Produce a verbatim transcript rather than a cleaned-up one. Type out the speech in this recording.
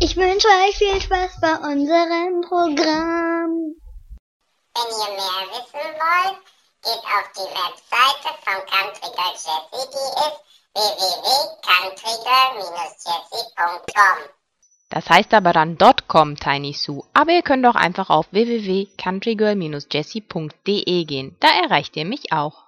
Ich wünsche euch viel Spaß bei unserem Programm. Wenn ihr mehr wissen wollt, geht auf die Webseite von Country Girl Jessie, die ist w w w punkt country girl dash jessie punkt com. Das heißt aber dann .com, Tiny Sue. Aber ihr könnt auch einfach auf w w w punkt country girl dash jessie punkt d e gehen. Da erreicht ihr mich auch.